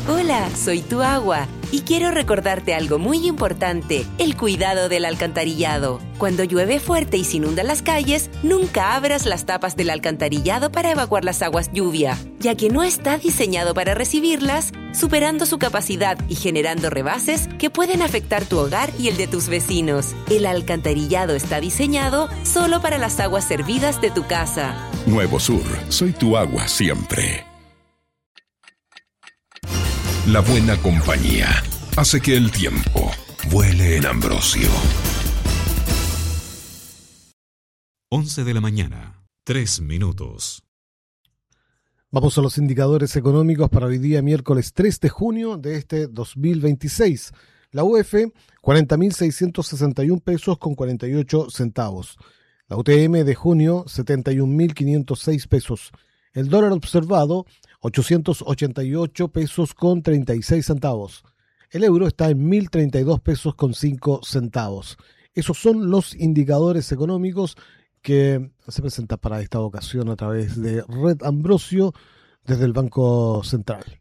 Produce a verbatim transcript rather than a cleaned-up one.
Hola, soy tu agua y quiero recordarte algo muy importante, el cuidado del alcantarillado. Cuando llueve fuerte y se inundan las calles, nunca abras las tapas del alcantarillado para evacuar las aguas lluvia, ya que no está diseñado para recibirlas, superando su capacidad y generando rebases que pueden afectar tu hogar y el de tus vecinos. El alcantarillado está diseñado solo para las aguas servidas de tu casa. Nuevo Sur, soy tu agua siempre. La buena compañía hace que el tiempo vuele en Ambrosio. once de la mañana, tres minutos. Vamos a los indicadores económicos para hoy día, miércoles tres de junio de este dos mil veintiséis. La U F, cuarenta mil seiscientos sesenta y uno pesos con cuarenta y ocho centavos. La U T M de junio, setenta y un mil quinientos seis pesos. El dólar observado, ochocientos ochenta y ocho pesos con treinta y seis centavos. El euro está en mil treinta y dos pesos con cinco centavos. Esos son los indicadores económicos que se presentan para esta ocasión a través de Red Ambrosio desde el Banco Central.